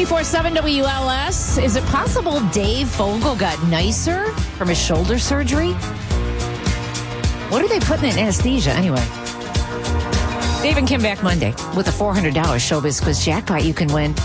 94.7 WLS. Is it possible Dave Fogel got nicer from his shoulder surgery? What are they putting in anesthesia anyway? Dave and Kim back Monday with a $400 Showbiz Quiz jackpot you can win.